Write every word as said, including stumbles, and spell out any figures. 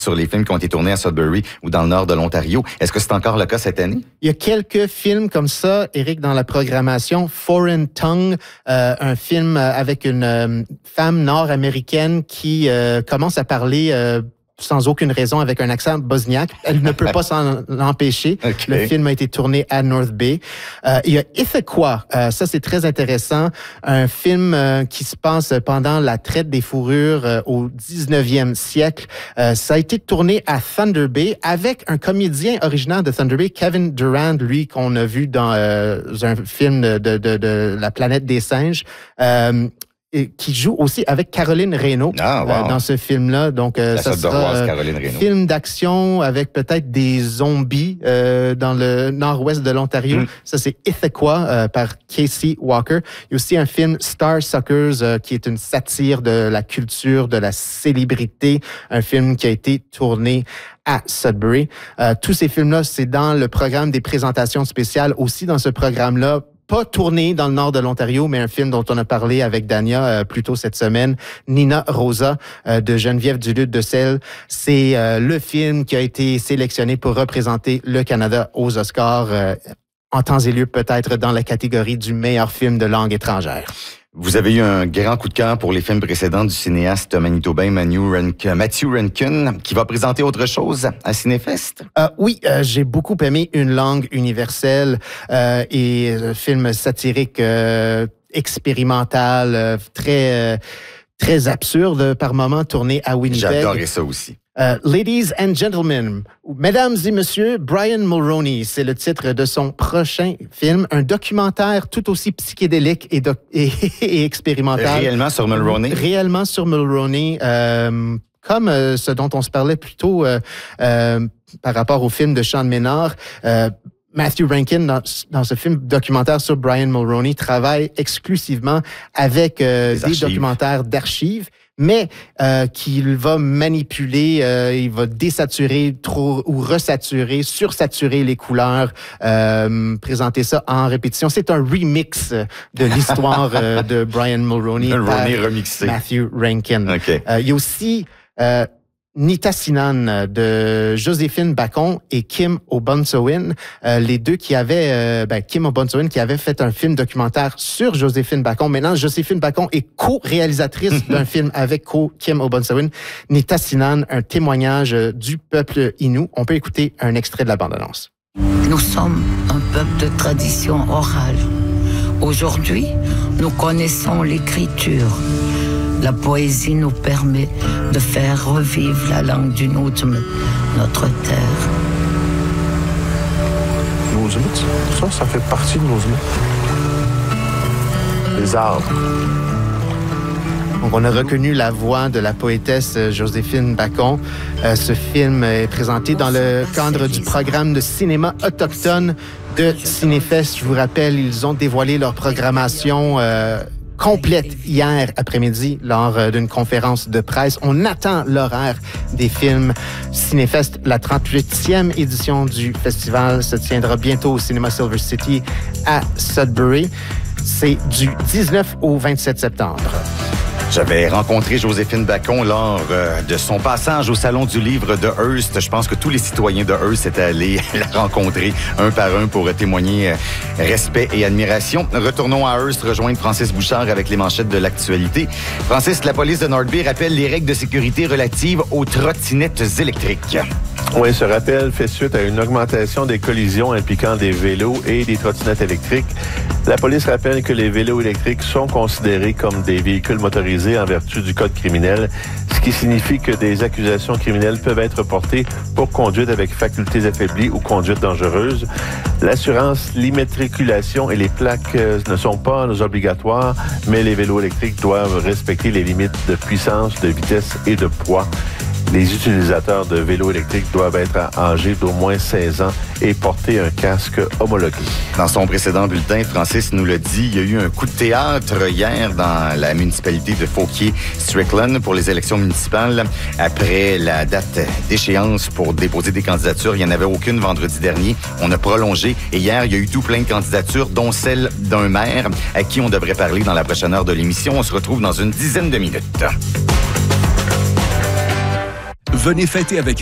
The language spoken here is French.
sur les films qui ont été tournés à Sudbury ou dans le nord de l'Ontario. Est-ce que c'est encore le cas cette année? Il y a quelques films comme ça, Éric, dans la programmation. Foreign Tongue, euh, un film avec une euh, femme nord-américaine qui euh, commence à parler euh, sans aucune raison avec un accent bosniaque. Elle ne peut pas s'en empêcher. Okay. Le film a été tourné à North Bay. Euh, il y a Ithaquah, euh, ça c'est très intéressant, un film euh, qui se passe pendant la traite des fourrures euh, au dix-neuvième siècle. Euh, ça a été tourné à Thunder Bay avec un comédien originaire de Thunder Bay, Kevin Durand, lui qu'on a vu dans euh, un film de, de, de, de La planète des singes. Euh, Et qui joue aussi avec Caroline Reynaud ah, wow. euh, dans ce film-là. Donc, euh, ça sera un euh, film d'action avec peut-être des zombies euh, dans le nord-ouest de l'Ontario. Mm. Ça, c'est Ithaquah euh, par Casey Walker. Il y a aussi un film Star Suckers euh, qui est une satire de la culture, de la célébrité. Un film qui a été tourné à Sudbury. Euh, tous ces films-là, c'est dans le programme des présentations spéciales. Aussi dans ce programme-là, pas tourné dans le nord de l'Ontario, mais un film dont on a parlé avec Dania euh, plus tôt cette semaine, Nina Rosa, euh, de Geneviève Duluth-Decelles. C'est euh, le film qui a été sélectionné pour représenter le Canada aux Oscars, euh, en temps et lieu peut-être dans la catégorie du meilleur film de langue étrangère. Vous avez eu un grand coup de cœur pour les films précédents du cinéaste manitobain Matthew Rankin, qui va présenter autre chose à Cinéfest? Euh, oui, euh, j'ai beaucoup aimé Une langue universelle euh, et euh, film satirique euh, expérimental, euh, très, euh, très absurde par moments, tourné à Winnipeg. J'adorais ça aussi. Uh, Ladies and Gentlemen, Mesdames et Messieurs, Brian Mulroney, c'est le titre de son prochain film, un documentaire tout aussi psychédélique et, doc- et, et expérimental. Réellement sur Mulroney? Réellement sur Mulroney, euh, comme euh, ce dont on se parlait plus tôt euh, euh, par rapport au film de Sean Ménard. Euh, Matthew Rankin, dans, dans ce film documentaire sur Brian Mulroney, travaille exclusivement avec euh, des documentaires d'archives, mais euh, qu'il va manipuler, euh, il va désaturer trop ou resaturer, sursaturer les couleurs, euh, présenter ça en répétition. C'est un remix de l'histoire euh, de Brian Mulroney un par remixé. Matthew Rankin. Okay. Euh, il y a aussi euh, Nitassinan de Joséphine Bacon et Kim O'Bonsawin, euh, les deux qui avaient, euh, ben, Kim O'Bonsawin qui avait fait un film documentaire sur Joséphine Bacon. Maintenant, Joséphine Bacon est co-réalisatrice d'un film avec co Kim O'Bonsawin. Nitassinan, un témoignage du peuple Innu. On peut écouter un extrait de la bande-annonce. Nous sommes un peuple de tradition orale. Aujourd'hui, nous connaissons l'écriture. La poésie nous permet de faire revivre la langue du Nujmut, notre terre. Nujmut, ça, ça fait partie de Nujmut. Les arbres. Donc, on a reconnu la voix de la poétesse Joséphine Bacon. Euh, ce film est présenté dans le cadre du programme de cinéma autochtone de Cinéfest. Je vous rappelle, ils ont dévoilé leur programmation euh, complète hier après-midi lors euh, d'une conférence de presse. On attend l'horaire des films Cinéfest. La trente-huitième édition du festival se tiendra bientôt au Cinéma Silver City à Sudbury. C'est du dix-neuf au vingt-sept septembre. J'avais rencontré Joséphine Bacon lors euh, de son passage au Salon du livre de Hearst. Je pense que tous les citoyens de Hearst étaient allés la rencontrer un par un pour témoigner euh, respect et admiration. Retournons à Hearst, rejoindre Francis Bouchard avec les manchettes de l'actualité. Francis, la police de North Bay rappelle les règles de sécurité relatives aux trottinettes électriques. Oui, ce rappel fait suite à une augmentation des collisions impliquant des vélos et des trottinettes électriques. La police rappelle que les vélos électriques sont considérés comme des véhicules motorisés en vertu du code criminel, ce qui signifie que des accusations criminelles peuvent être portées pour conduite avec facultés affaiblies ou conduite dangereuse. L'assurance, l'immatriculation et les plaques ne sont pas obligatoires, mais les vélos électriques doivent respecter les limites de puissance, de vitesse et de poids. Les utilisateurs de vélos électriques doivent être âgés d'au moins seize ans et porter un casque homologué. Dans son précédent bulletin, Francis nous l'a dit, il y a eu un coup de théâtre hier dans la municipalité de Fauquier-Strickland pour les élections municipales. Après la date d'échéance pour déposer des candidatures, il n'y en avait aucune vendredi dernier. On a prolongé et hier, il y a eu tout plein de candidatures, dont celle d'un maire à qui on devrait parler dans la prochaine heure de l'émission. On se retrouve dans une dizaine de minutes. Venez fêter avec